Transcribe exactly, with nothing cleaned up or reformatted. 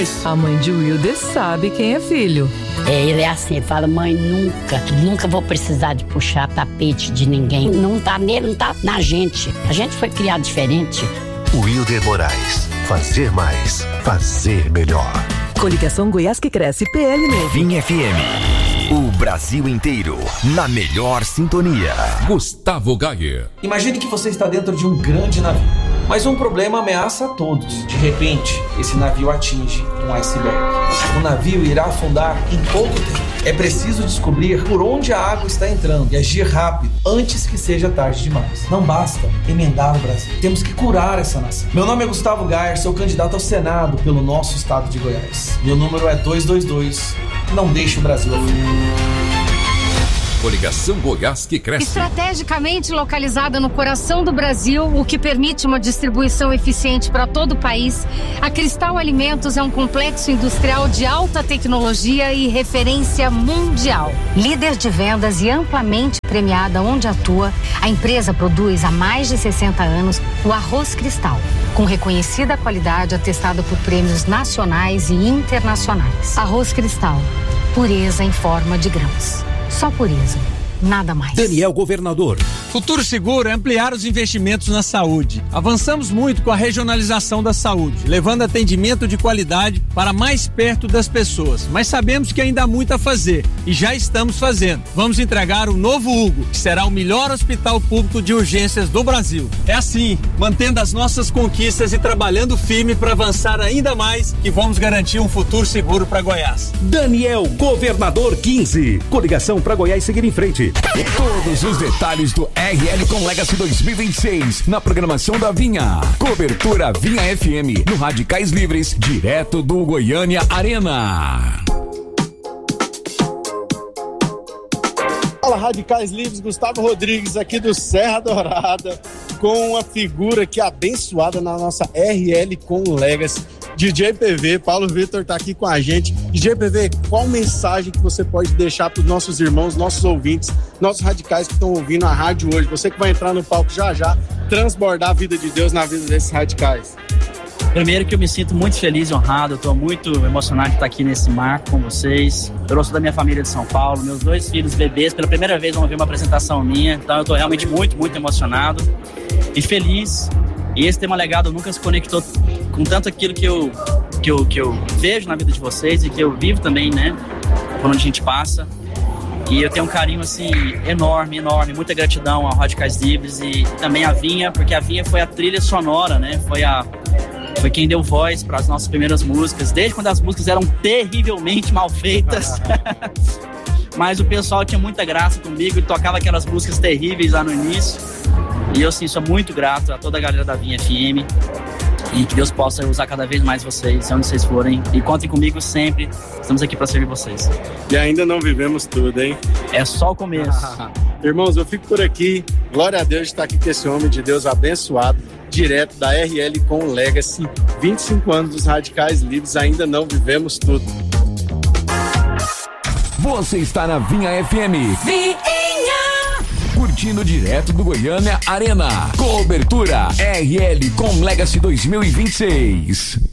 Moraes. A mãe de Wilder sabe quem é filho. É, ele é assim, ele fala, mãe, nunca, nunca vou precisar de puxar tapete de ninguém. Não tá nele, não tá na gente. A gente foi criado diferente. Wilder Moraes. Fazer mais. Fazer melhor. Coligação Goiás que Cresce, P L novo. Vinha F M. O Brasil inteiro na melhor sintonia. Gustavo Gayer. Imagine que você está dentro de um grande navio, mas um problema ameaça a todos. De repente, esse navio atinge um iceberg. O navio irá afundar em pouco tempo. É preciso descobrir por onde a água está entrando e agir rápido antes que seja tarde demais. Não basta emendar o Brasil. Temos que curar essa nação. Meu nome é Gustavo Gayer, sou candidato ao Senado pelo nosso estado de Goiás. Meu número é dois dois dois. Não deixe o Brasil afundar. Coligação Goiás que Cresce. Estrategicamente localizada no coração do Brasil, o que permite uma distribuição eficiente para todo o país, a Cristal Alimentos é um complexo industrial de alta tecnologia e referência mundial. Líder de vendas e amplamente premiada onde atua, a empresa produz há mais de sessenta anos o arroz Cristal, com reconhecida qualidade atestada por prêmios nacionais e internacionais. Arroz Cristal, pureza em forma de grãos. Só pureza, nada mais. Daniel Governador. Futuro Seguro é ampliar os investimentos na saúde. Avançamos muito com a regionalização da saúde, levando atendimento de qualidade para mais perto das pessoas. Mas sabemos que ainda há muito a fazer e já estamos fazendo. Vamos entregar o novo Hugo, que será o melhor hospital público de urgências do Brasil. É assim, mantendo as nossas conquistas e trabalhando firme para avançar ainda mais, que vamos garantir um futuro seguro para Goiás. Daniel Governador quinze. Coligação para Goiás seguir em frente. Todos os detalhes do R L com Legacy dois mil e vinte e seis na programação da Vinha. Cobertura Vinha F M no Radicais Livres, direto do Goiânia Arena. Fala, Radicais Livres, Gustavo Rodrigues aqui do Serra Dourada, com uma figura que é abençoada na nossa R L com Legacy. D J P V, Paulo Vitor tá aqui com a gente. D J P V, qual mensagem que você pode deixar para os nossos irmãos, nossos ouvintes, nossos radicais que estão ouvindo a rádio hoje? Você que vai entrar no palco já já, transbordar a vida de Deus na vida desses radicais. Primeiro que eu me sinto muito feliz e honrado, eu tô muito emocionado de estar aqui nesse marco com vocês. Eu sou da minha família de São Paulo, meus dois filhos bebês pela primeira vez vão ver uma apresentação minha, então eu tô realmente muito, muito emocionado e feliz. E esse tema legado nunca se conectou com tanto aquilo que eu, que, eu, que eu vejo na vida de vocês e que eu vivo também, né, por onde a gente passa. E eu tenho um carinho, assim, enorme, enorme, muita gratidão ao Radicais Livres e também à Vinha, porque a Vinha foi a trilha sonora, né, foi a... Foi quem deu voz para as nossas primeiras músicas, desde quando as músicas eram terrivelmente mal feitas. Mas o pessoal tinha muita graça comigo e tocava aquelas músicas terríveis lá no início. E eu, sim, sou muito grato a toda a galera da Vinha F M. E que Deus possa usar cada vez mais vocês, onde vocês forem. E contem comigo sempre, estamos aqui para servir vocês. E ainda não vivemos tudo, hein? É só o começo. Irmãos, eu fico por aqui. Glória a Deus de estar aqui com esse homem de Deus abençoado, direto da R L com Legacy. vinte e cinco anos dos Radicais Livres, ainda não vivemos tudo. Você está na Vinha F M. Vinha! Curtindo direto do Goiânia Arena. Cobertura R L com Legacy dois mil e vinte e seis.